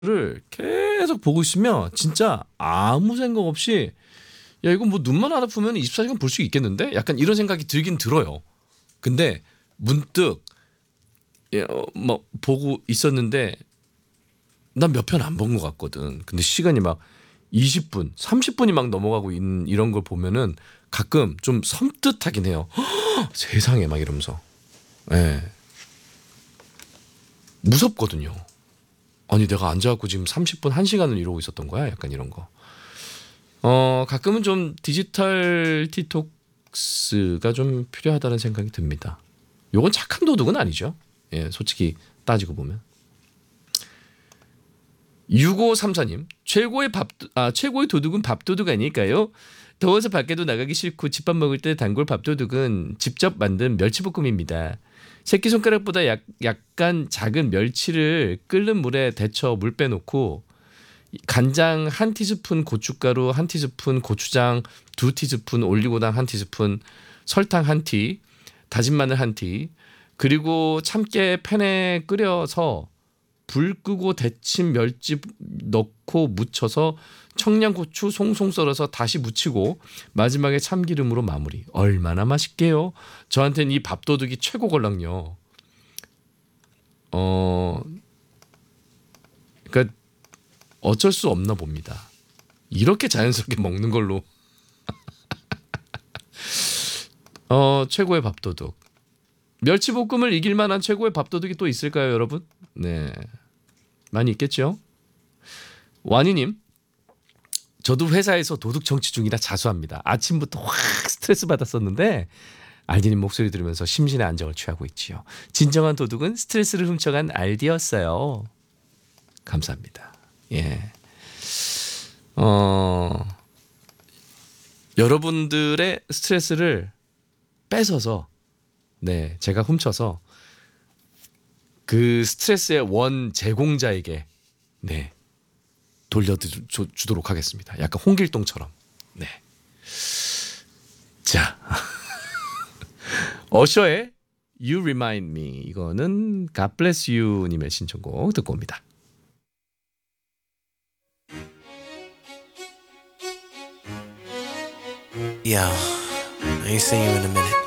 를 계속 보고 있으면 진짜 아무 생각 없이 야 이거 뭐 눈만 안 아프면 24시간 볼 수 있겠는데? 약간 이런 생각이 들긴 들어요. 근데 문득 뭐 보고 있었는데 난 몇 편 안 본 것 같거든. 근데 시간이 막 20분, 30분이 막 넘어가고 있는 이런 걸 보면은 가끔 좀 섬뜩하긴 해요. 세상에 막 이러면서. 예. 무섭거든요. 아니 내가 앉아갖고 지금 30분, 1시간을 이러고 있었던 거야? 약간 이런 거. 가끔은 좀 디지털 디톡스가 좀 필요하다는 생각이 듭니다. 요건 착한 도둑은 아니죠. 예, 솔직히 따지고 보면. 6534님, 최고의 도둑은 밥도둑 아닐까요? 더워서 밖에도 나가기 싫고 집밥 먹을 때 단골 밥도둑은 직접 만든 멸치볶음입니다. 새끼손가락보다 약간 작은 멸치를 끓는 물에 데쳐 물 빼놓고 간장 1티스푼, 고춧가루 1티스푼, 고추장 2티스푼, 올리고당 1티스푼, 설탕 1티, 다진 마늘 1티, 그리고 참깨 팬에 끓여서 불 끄고 데친 멸치 넣고 무쳐서 청양고추 송송 썰어서 다시 무치고 마지막에 참기름으로 마무리. 얼마나 맛있게요. 저한테는 이 밥도둑이 최고걸랑요. 그러니까 어쩔 수 없나 봅니다. 이렇게 자연스럽게 먹는 걸로. 최고의 밥도둑. 멸치볶음을 이길 만한 최고의 밥도둑이 또 있을까요, 여러분? 네, 많이 있겠죠. 와니님, 저도 회사에서 도둑 정치 중이라 자수합니다. 아침부터 확 스트레스 받았었는데 알디님 목소리 들으면서 심신의 안정을 취하고 있지요. 진정한 도둑은 스트레스를 훔쳐간 알디였어요. 감사합니다. 예. 여러분들의 스트레스를 뺏어서 네, 제가 훔쳐서 그 스트레스의 원 제공자에게 네, 돌려주도록 하겠습니다. 약간 홍길동처럼. 네. 자, 어셔의 You Remind Me, 이거는 God Bless You 님의 신청곡 듣고 옵니다. Yo, I ain't seen you in a minute.